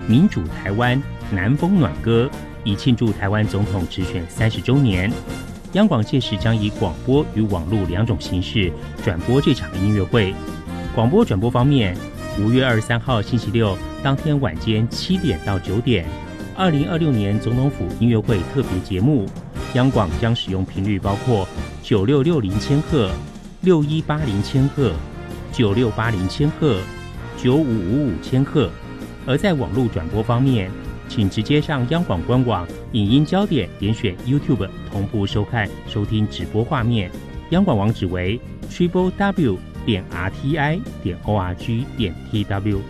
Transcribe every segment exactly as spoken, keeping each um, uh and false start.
民主台湾南风暖歌，以庆祝台湾总统直选三十周年。央广届时将以广播与网络两种形式转播这场音乐会。广播转播方面，五月二十三号星期六当天晚间七点到九点，二零二六年总统府音乐会特别节目，央广将使用频率包括九六六零千赫、六一八零千赫、九六八零千赫、九五五五千赫。而在网络转播方面，请直接上央广官网影音焦点，点选 YouTube 同步收看收听直播画面。央广网址为 triple w 点 r t i 点 o r g 点 t w。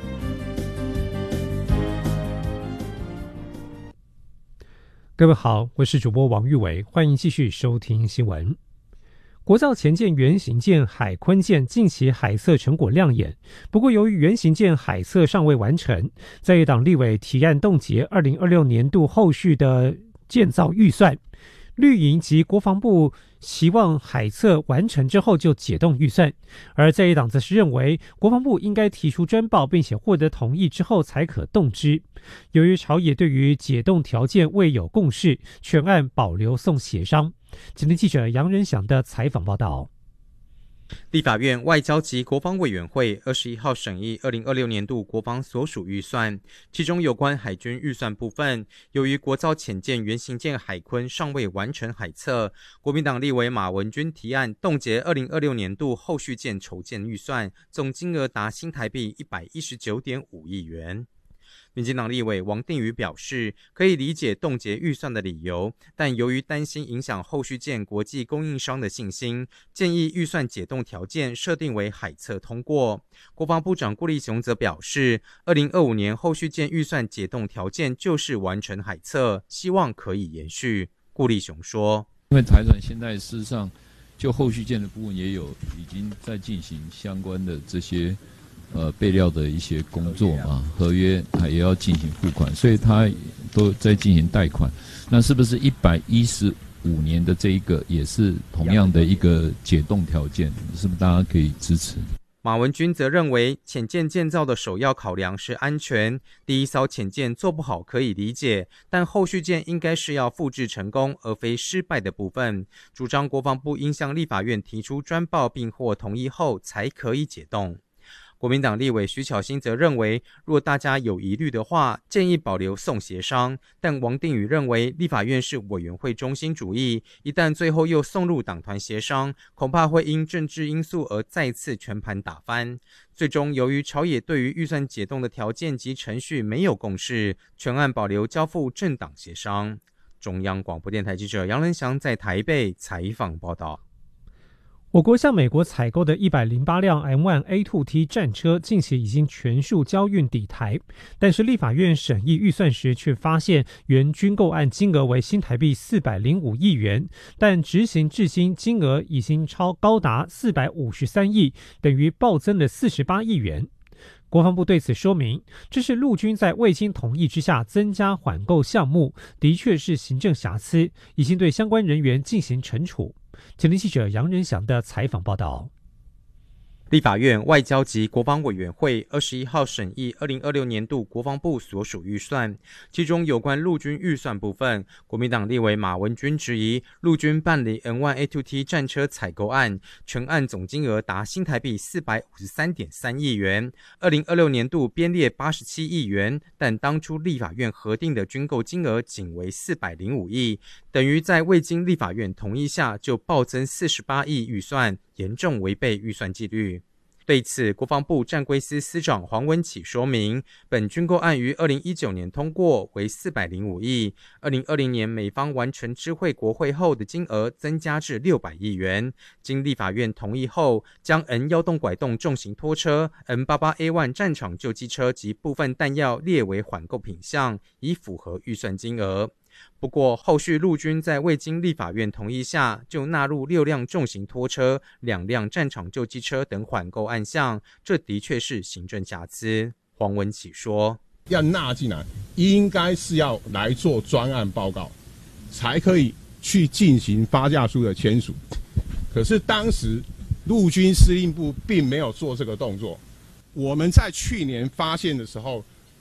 各位好，我是主播王玉伟，欢迎继续收听新闻。国造前舰原型舰海鲲舰近期海测成果亮眼，不过由于原型舰海测尚未完成，在野党立委提案冻结二零二六年度后续的建造预算。绿营及国防部希望海测完成之后就解冻预算，而在野党则是认为国防部应该提出专报，并且获得同意之后才可动之。由于朝野对于解冻条件未有共识，全案保留送协商。今天记者杨仁祥的采访报道。 立法院外交及国防委员会二十一号审议二零二六年度国防所属预算，其中有关海军预算部分，由于国造潜舰原型舰海鲲尚未完成海测，国民党立委马文君提案冻结二零二六年度后续舰筹建预算，总金额达新台币一百一十九点五亿元。民进党立委王定宇表示，可以理解冻结预算的理由，但由于担心影响后续舰国际供应商的信心，建议预算解冻条件设定为海测通过。国防部长顾立雄则表示，二零二五年后续舰预算解冻条件就是完成海测，希望可以延续。顾立雄说， 因为台船现在事实上就后续舰的部分也有已经在进行相关的这些呃，备料的一些工作嘛，合约它也要进行付款，所以它都在进行贷款。那是不是一百一十五年的这一个也是同样的一个解冻条件？是不是大家可以支持？ 马文君则认为，潜舰建造的首要考量是安全。第一艘潜舰做不好可以理解，但后续舰应该是要复制成功，而非失败的部分。主张国防部应向立法院提出专报，并获同意后才可以解冻。国民党立委徐巧芯则认为，若大家有疑虑的话，建议保留送协商。但王定宇认为，立法院是委员会中心主义，一旦最后又送入党团协商，恐怕会因政治因素而再次全盘打翻。最终，由于朝野对于预算解冻的条件及程序没有共识，全案保留交付政党协商。中央广播电台记者杨仁祥在台北采访报道。 我国向美国采购的一百零八辆 M 一 A 二 T 战车近期已经全数交运抵台，但是立法院审议预算时却发现原军购案金额为新台币四百零五亿元，但执行至今金额已经超高达四百五十三亿，等于暴增了四十八亿元。国防部对此说明，这是陆军在未经同意之下增加缓购项目，的确是行政瑕疵，已经对相关人员进行惩处。前天记者杨仁祥的采访报道。 立法院外交及国防委员会二十一号审议二零二六年度国防部所属预算，其中有关陆军预算部分，国民党立委马文君质疑陆军办理 M 一 A 二 T 战车采购案，全案总金额达新台币四百五十三点三亿元，二零二六年度编列八十七亿元，但当初立法院核定的军购金额仅为四百零五亿，等于在未经立法院同意下就暴增四十八亿预算，严重违背预算纪律。对此，国防部战规司司长黄文启说明，本军购案于二零一九年通过，为四百零五亿，二零二零年美方完成知会国会后的金额增加至六百亿元，经立法院同意后，将 N 幺洞拐洞重型拖车、N 八八 A 一 战场救济车及部分弹药列为缓购品项，以符合预算金额。不过，后续陆军在未经立法院同意下，就纳入六辆重型拖车、两辆战场救济车等缓购案项，这的确是行政瑕疵。黄文启说， 要纳进来，应该是要来做专案报告，才可以去进行发价书的签署。可是当时陆军司令部并没有做这个动作。我们在去年发现的时候，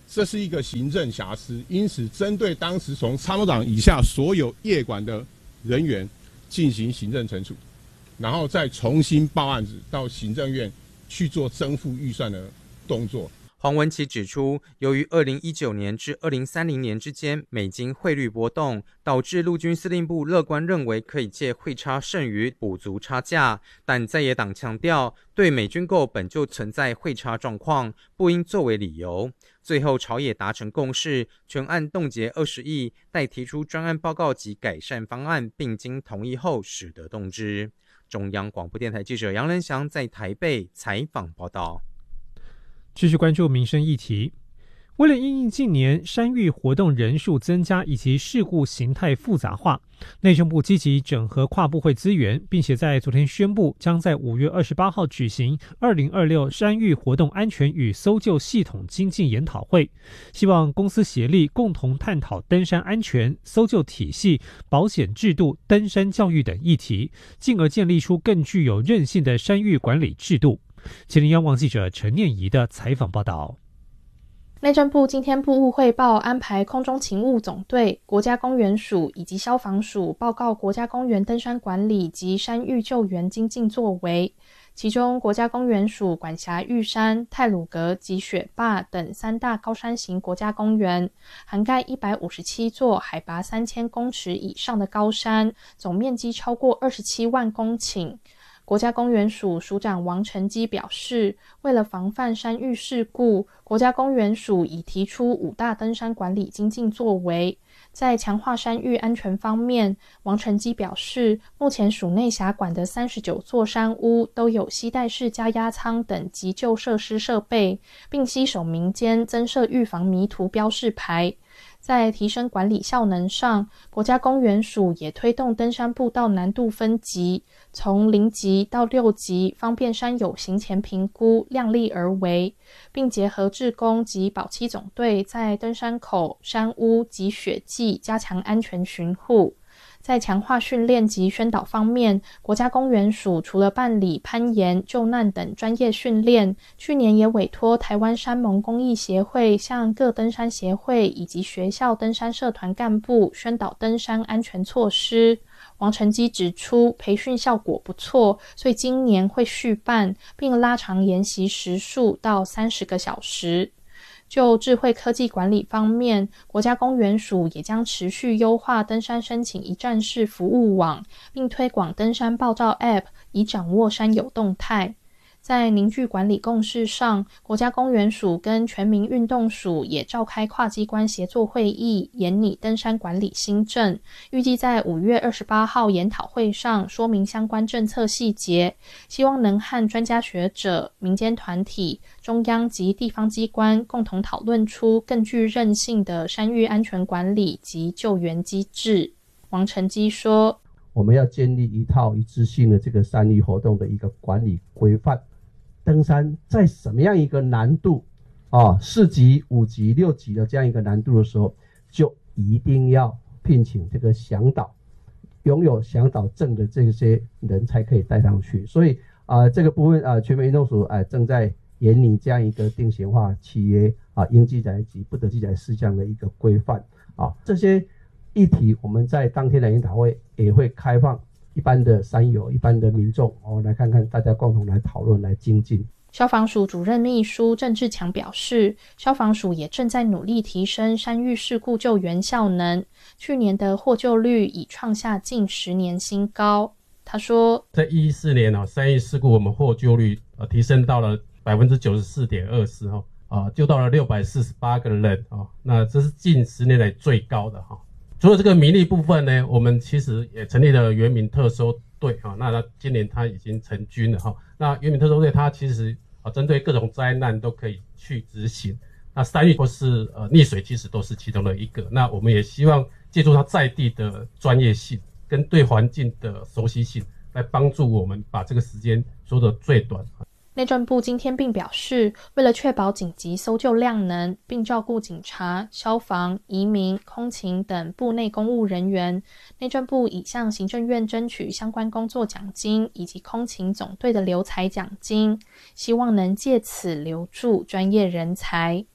这是一个行政瑕疵，因此针对当时从参谋长以下所有业管的人员进行行政惩处，然后再重新报案子到行政院去做增付预算的动作。 黄文琦指出，由于二零一九年至二零三零年之间美金汇率波动，导致陆军司令部乐观认为可以借汇差剩余补足差价，但在野党强调，对美军购本就存在汇差状况，不应作为理由。最后朝野达成共识，全案冻结二十亿，待提出专案报告及改善方案，并经同意后使得动之。中央广播电台记者杨仁祥在台北采访报道。 继续关注民生议题。为了因应近年山域活动人数增加以及事故形态复杂化，内政部积极整合跨部会资源，并且在昨天宣布，将在五月二十八号举行二零二六山域活动安全与搜救系统精进研讨会，希望公司协力共同探讨登山安全、搜救体系、保险制度、登山教育等议题，进而建立出更具有韧性的山域管理制度。吉林央网记者陈念怡的采访报道。 内政部今天部务汇报安排空中勤务总队、国家公园署以及消防署报告国家公园登山管理及山域救援精进作为。其中国家公园署管辖玉山、太鲁阁及雪霸等三大高山型国家公园，涵盖一百五十七座海拔三千公尺以上的高山，总面积超过二十七万公顷。国家公园署署长王成基表示，为了防范山域事故，国家公园署已提出五大登山管理精进作为。在强化山域安全方面，王成基表示，目前署内辖管的三十九座山屋都有携带式加压舱等急救设施设备，并携手民间增设预防迷途标示牌。在提升管理效能上，国家公园署也推动登山步道难度分级，从零级到六级，方便山友行前评估，量力而为，并结合志工及保七总队在登山口、山屋及雪季加强安全巡护。在强化训练及宣导方面，国家公园署除了办理攀岩、救难等专业训练，去年也委托台湾山盟公益协会向各登山协会以及学校登山社团干部宣导登山安全措施。王成基指出，培训效果不错，所以今年会续办，并拉长研习时数到三十个小时。就智慧科技管理方面，国家公园署也将持续优化登山申请一站式服务网，并推广登山报照 App， 以掌握山友动态。在凝聚管理共识上，国家公园署跟全民运动署也召开跨机关协作会议，研拟登山管理新政，预计在五月二十八号研讨会上说明相关政策细节，希望能和专家学者、民间团体、中央及地方机关共同讨论出更具韧性的山域安全管理及救援机制。王成基说， 我们要建立一套一致性的这个山域活动的一个管理规范。登山在什么样一个难度啊，四级、五级、六级的这样一个难度的时候，就一定要聘请这个向导，拥有向导证的这些人才可以带上去。所以啊、呃，这个部分啊、呃，全民运动署啊、呃、正在研拟这样一个定型化契约啊，应记载及不得记载事项的一个规范啊。这些议题我们在当天的研讨会也会开放一般的山友、一般的民众哦，来看看大家共同来讨论、来精进。 消防署主任秘书郑志强表示，消防署也正在努力提升山域事故救援效能，去年的获救率已创下近十年新高。他说， 在一四年啊，山域事故我们获救率呃提升到了百分之九十四点二四哈啊，救到了六百四十八个人啊，那这是近十年来最高的哈。除了这个民力部分呢，我们其实也成立了原民特搜队哈，那他今年他已经成军了哈。那原民特搜队它其实啊针对各种灾难都可以去执行，那山域或是呃溺水其实都是其中的一个。那我们也希望借助它在地的专业性跟对环境的熟悉性，来帮助我们把这个时间缩得最短。 内政部今天并表示，为了确保紧急搜救量能，并照顾警察、消防、移民、空勤等部内公务人员，内政部已向行政院争取相关工作奖金以及空勤总队的留才奖金，希望能借此留住专业人才。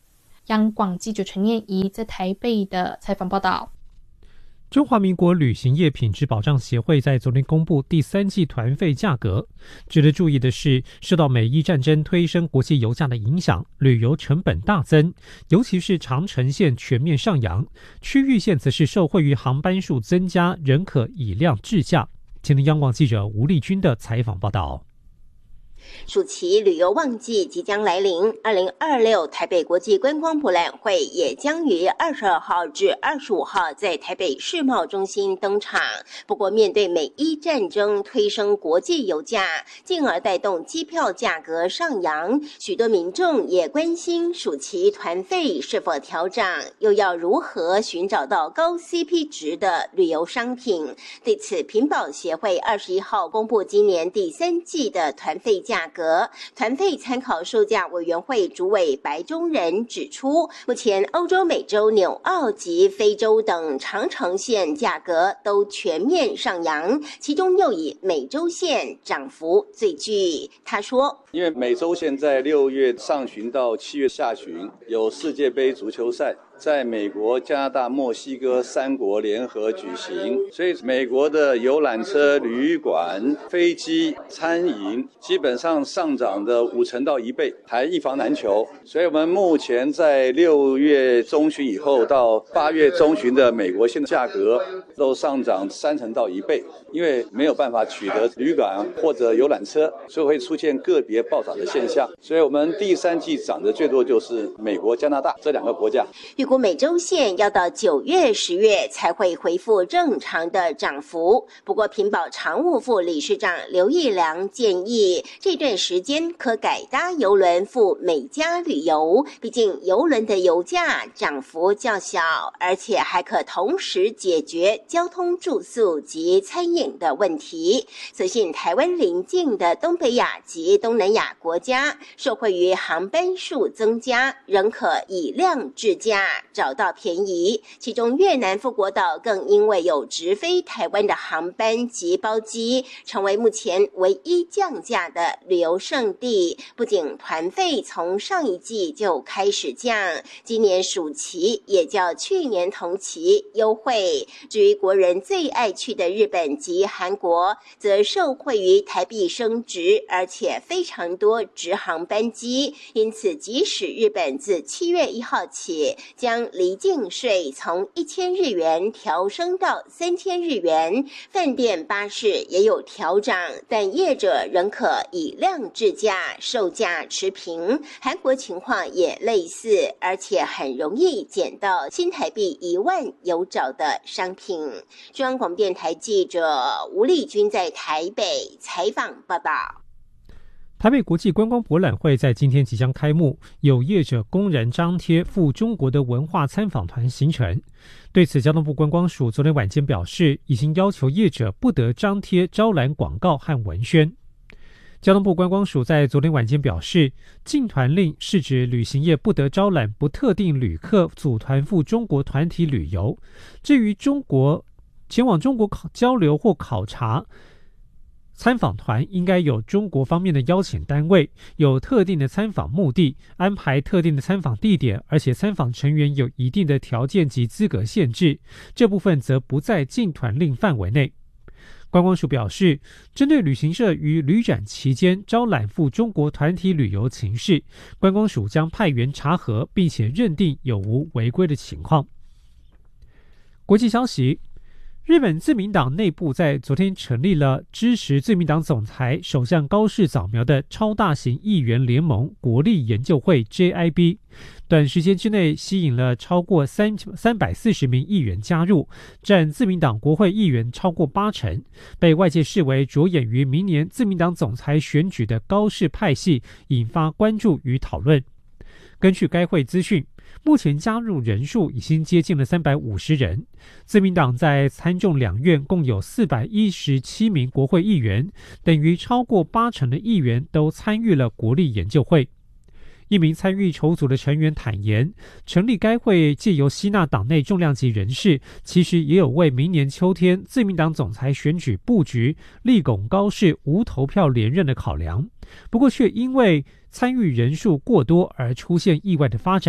央广记者陈念怡在台北的采访报道。 中华民国旅行业品质保障协会在昨天公布第三季团费价格。值得注意的是，受到美伊战争推升国际油价的影响，旅游成本大增，尤其是长程线全面上扬，区域线则是受惠于航班数增加，仍可以量制价。请听央广记者吴丽君的采访报道。 暑期旅游旺季即将来临，二零二六台北国际观光博览会也将于二十二号至二十五号在台北世贸中心登场。不过，面对美伊战争推升国际油价，进而带动机票价格上扬，许多民众也关心暑期团费是否调涨，又要如何寻找到高 C P 值的旅游商品。对此，品保协会二十一号公布今年第三季的团费价格。价格团费参考售价委员会主委白中仁指出，目前欧洲、美洲、纽澳及非洲等长程线价格都全面上扬，其中又以美洲线涨幅最巨。他说， 因为美洲线在六月上旬到七月下旬有世界杯足球赛，在美国、加拿大、墨西哥三国联合举行，所以美国的游览车、旅馆、飞机、餐饮基本上上涨的五成到一倍，还一房难求。所以我们目前在六月中旬以后到八月中旬的美国线的价格都上涨三成到一倍，因为没有办法取得旅馆或者游览车，所以会出现个别暴涨的现象。所以我们第三季涨得最多就是美国、加拿大这两个国家。 预估美洲线要到九月、十月才会恢复正常的涨幅。不过，品保常务副理事长刘义良建议，这段时间可改搭邮轮赴美加旅游，毕竟邮轮的油价涨幅较小，而且还可同时解决交通、住宿及餐饮的问题。所幸台湾邻近的东北亚及东南亚国家，受惠于航班数增加，仍可以量制价找到便宜。其中越南富国岛更因为有直飞台湾的航班及包机，成为目前唯一降价的旅游胜地。不仅团费从上一季就开始降，今年暑期也较去年同期优惠。至于国人最爱去的日本及韩国，则受惠于台币升值，而且非常多直航班机，因此即使日本自七月一号起将离境税从一千日元调升到三千日元，饭店、巴士也有调涨，但业者仍可以量制价，售价持平。韩国情况也类似，而且很容易捡到新台币一万有找的商品。中央广播电台记者吴丽君在台北采访报道。 台北国际观光博览会在今天即将开幕，有业者公然张贴赴中国的文化参访团行程。对此，交通部观光署昨天晚间表示，已经要求业者不得张贴招揽广告和文宣。交通部观光署在昨天晚间表示，禁团令是指旅行业不得招揽不特定旅客组团赴中国团体旅游。至于中国前往中国考交流或考察，参访团应该有中国方面的邀请单位，有特定的参访目的，安排特定的参访地点，而且参访成员有一定的条件及资格限制，这部分则不在禁团令范围内。观光署表示，针对旅行社于旅展期间招揽赴中国团体旅游情事，观光署将派员查核，并且认定有无违规的情况。国际消息，日本自民党内部在昨天成立了支持自民党总裁首相高市早苗的超大型议员联盟国立研究会 J I B， 短时间之内吸引了超过三百四十名议员加入，占自民党国会议员超过八成，被外界视为着眼于明年自民党总裁选举的高市派系，引发关注与讨论。根据该会资讯，目前加入人数已经接近了三百五十人。自民党在参众两院共有四百一十七名国会议员，等于超过八成的议员都参与了国立研究会。一名参与筹组的成员坦言，成立该会藉由吸纳党内重量级人士，其实也有为明年秋天自民党总裁选举布局，力拱高市无投票连任的考量。不过却因为参与人数过多而出现意外的发展。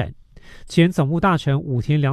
前总务大臣武田良